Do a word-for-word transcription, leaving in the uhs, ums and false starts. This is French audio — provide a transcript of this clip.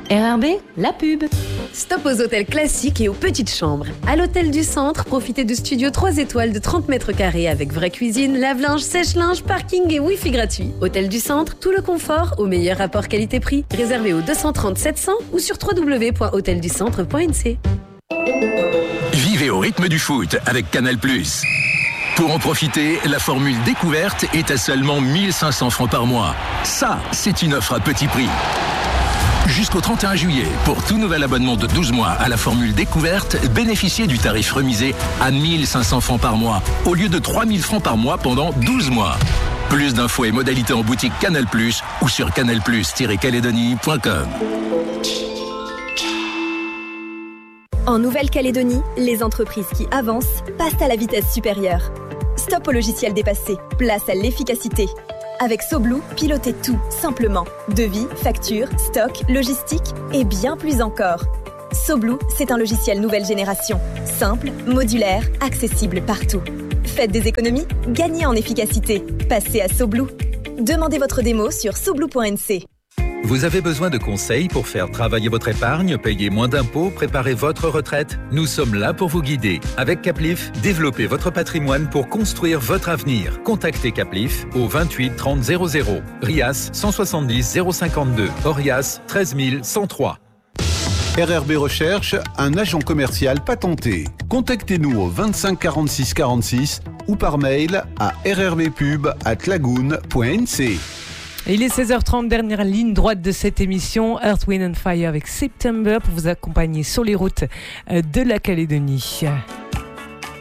R R B, la pub. Stop aux hôtels classiques et aux petites chambres. À l'hôtel du Centre, profitez de studios trois étoiles de trente mètres carrés avec vraie cuisine, lave-linge, sèche-linge, parking et wifi gratuit. Hôtel du Centre, tout le confort au meilleur rapport qualité-prix. Réservé au deux cent trente sept cents ou sur w w w point hôtel du centre point n c. Vivez au rythme du foot avec Canal plus. Pour en profiter, la formule découverte est à seulement mille cinq cents francs par mois. Ça, c'est une offre à petit prix. Jusqu'au trente et un juillet, pour tout nouvel abonnement de douze mois à la formule découverte, bénéficiez du tarif remisé à mille cinq cents francs par mois, au lieu de trois mille francs par mois pendant douze mois. Plus d'infos et modalités en boutique Canal plus ou sur canal plus tiret calédonie point com. En Nouvelle-Calédonie, les entreprises qui avancent passent à la vitesse supérieure. Stop au logiciel dépassé, place à l'efficacité. Avec SoBlue, pilotez tout, simplement. Devis, factures, stock, logistique et bien plus encore. SoBlue, c'est un logiciel nouvelle génération. Simple, modulaire, accessible partout. Faites des économies, gagnez en efficacité. Passez à SoBlue. Demandez votre démo sur soblue point n c. Vous avez besoin de conseils pour faire travailler votre épargne, payer moins d'impôts, préparer votre retraite? Nous sommes là pour vous guider. Avec Caplif, développez votre patrimoine pour construire votre avenir. Contactez Caplif au vingt-huit trente zéro zéro. Rias cent soixante-dix zéro cinquante-deux. Orias treize mille cent trois. R R B recherche un agent commercial patenté. Contactez-nous au vingt-cinq quarante-six quarante-six ou par mail à rrbpub arobase lagoon point n c. Il est seize heures trente, dernière ligne droite de cette émission Earth, Wind and Fire avec September pour vous accompagner sur les routes de la Calédonie.